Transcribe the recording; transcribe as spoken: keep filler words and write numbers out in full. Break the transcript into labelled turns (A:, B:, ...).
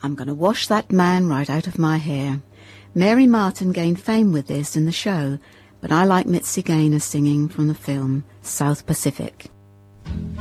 A: I'm going to wash that man right out of my hair. Mary Martin gained fame with this in the show, but I like Mitzi Gaynor singing from the film South Pacific.